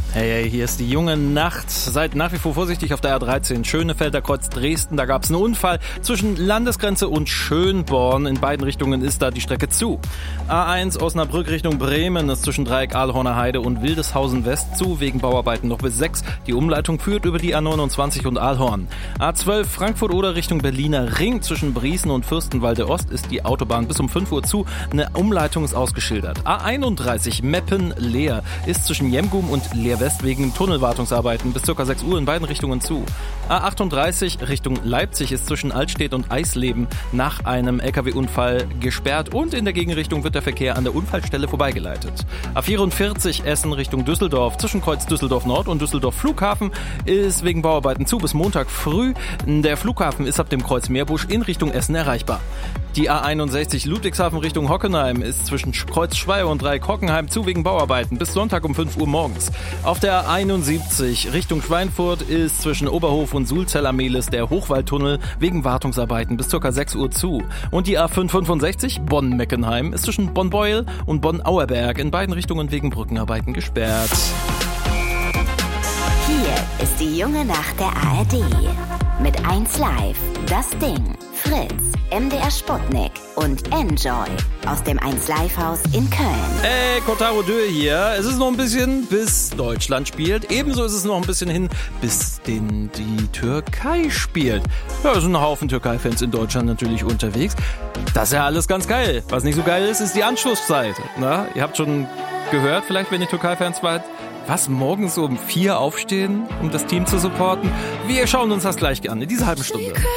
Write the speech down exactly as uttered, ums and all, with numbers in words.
Hey, hey, hier ist die junge Nacht. Seid nach wie vor vorsichtig auf der A dreizehn. Schönefelder Kreuz Dresden. Da gab es einen Unfall zwischen Landesgrenze und Schönborn. In beiden Richtungen ist da die Strecke zu. A eins Osnabrück Richtung Bremen ist zwischen Dreieck Ahlhorner Heide und Wildeshausen West zu. Wegen Bauarbeiten noch bis sechs. Die Umleitung führt über die A neunundzwanzig und Ahlhorn. A zwölf Frankfurt-Oder Richtung Berliner Ring. Zwischen Briesen und Fürstenwalde Ost ist die Autobahn bis um fünf Uhr zu. Eine Umleitung ist ausgeschildert. A einunddreißig Meppen-Leer ist zwischen Jemgum und Leer West wegen Tunnelwartungsarbeiten bis ca. sechs Uhr in beiden Richtungen zu. A achtunddreißig Richtung Leipzig ist zwischen Altstedt und Eisleben nach einem L K W-Unfall gesperrt und in der Gegenrichtung wird der Verkehr an der Unfallstelle vorbeigeleitet. A vierundvierzig Essen Richtung Düsseldorf zwischen Kreuz Düsseldorf Nord und Düsseldorf Flughafen ist wegen Bauarbeiten zu bis Montag früh. Der Flughafen ist ab dem Kreuz Meerbusch in Richtung Essen erreichbar. Die A einundsechzig Ludwigshafen Richtung Hockenheim ist zwischen Kreuz Schweier und Dreieck Hockenheim zu wegen Bauarbeiten bis Sonntag um fünf Uhr morgens. Auf der A einundsiebzig Richtung Schweinfurt ist zwischen Oberhof und Sulzeller-Mehlis der Hochwaldtunnel wegen Wartungsarbeiten bis ca. sechs Uhr zu. Und die A fünfhundertfünfundsechzig Bonn-Meckenheim ist zwischen Bonn-Beuel und Bonn-Auerberg in beiden Richtungen wegen Brückenarbeiten gesperrt. Hier ist die junge Nacht der A R D. Mit eins Live, das Ding, Fritz, M D R Sputnik und Enjoy aus dem eins Live Haus in Köln. Hey, Kotaro Dö hier. Es ist noch ein bisschen, bis Deutschland spielt. Ebenso ist es noch ein bisschen hin, bis den die Türkei spielt. Ja, es sind ein Haufen Türkei-Fans in Deutschland natürlich unterwegs. Das ist ja alles ganz geil. Was nicht so geil ist, ist die Anschlusszeit. Na, ihr habt schon gehört, vielleicht, wenn ihr Türkei-Fans wart, was, morgens um vier aufstehen, um das Team zu supporten? Wir schauen uns das gleich an, in dieser halben Stunde.